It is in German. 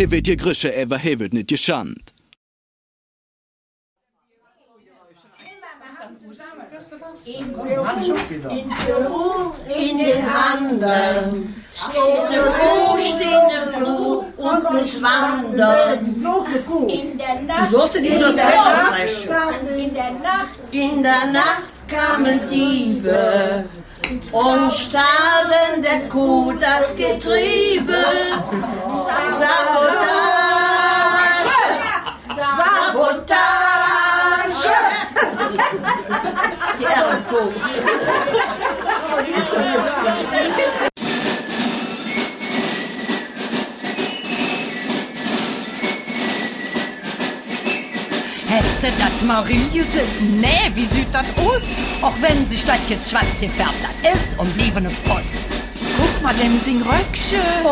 wird je Grische, wird nicht geschand. In den Handen steht eine Kuh, und muss wandern. In der Nacht, Du sollst nicht nur sprechen. in der Nacht Kamen Diebe und stahlen der Kuh das Getriebe. Sabotage! Sabotage! Die Ehrenkuh. Hast du das, Mariuse? Nee, wie sieht das aus? Auch wenn sich das jetzt schwarz gefärbt hat, ist und blieb eine Fuss. Guck mal, dem Röckchen.